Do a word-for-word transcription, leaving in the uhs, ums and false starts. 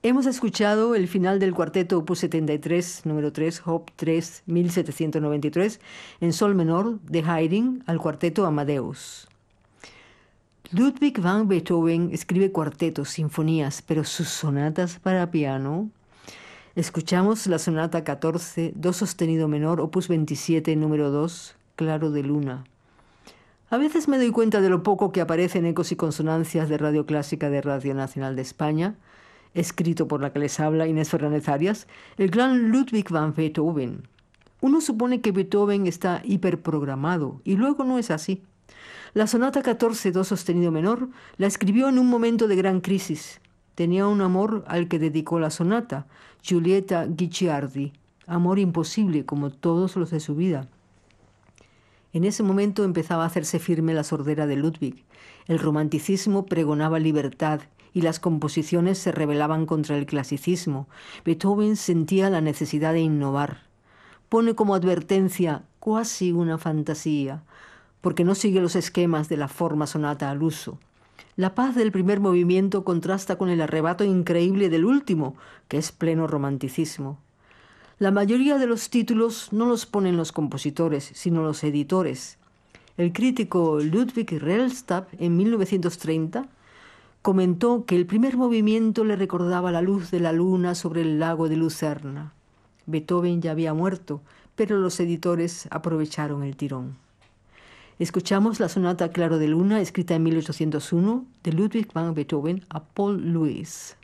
Hemos escuchado el final del cuarteto opus setenta y tres, número tres, Op. tres, mil setecientos noventa y tres, en sol menor, de Haydn al cuarteto Amadeus. Ludwig van Beethoven escribe cuartetos, sinfonías, pero sus sonatas para piano. Escuchamos la sonata catorce, do sostenido menor, opus veintisiete, número dos, Claro de Luna. A veces me doy cuenta de lo poco que aparece en Ecos y Consonancias de Radio Clásica de Radio Nacional de España, escrito por la que les habla Inés Fernández Arias, el gran Ludwig van Beethoven. Uno supone que Beethoven está hiperprogramado, y luego no es así. La sonata catorce, do sostenido menor, la escribió en un momento de gran crisis. Tenía un amor al que dedicó la sonata, Giulietta Guicciardi, amor imposible como todos los de su vida. En ese momento empezaba a hacerse firme la sordera de Ludwig. El romanticismo pregonaba libertad y las composiciones se rebelaban contra el clasicismo. Beethoven sentía la necesidad de innovar. Pone como advertencia cuasi una fantasía, porque no sigue los esquemas de la forma sonata al uso. La paz del primer movimiento contrasta con el arrebato increíble del último, que es pleno romanticismo. La mayoría de los títulos no los ponen los compositores, sino los editores. El crítico Ludwig Rellstab, en mil novecientos treinta, comentó que el primer movimiento le recordaba la luz de la luna sobre el lago de Lucerna. Beethoven ya había muerto, pero los editores aprovecharon el tirón. Escuchamos la sonata Claro de Luna, escrita en mil ochocientos uno, de Ludwig van Beethoven a Paul Louis.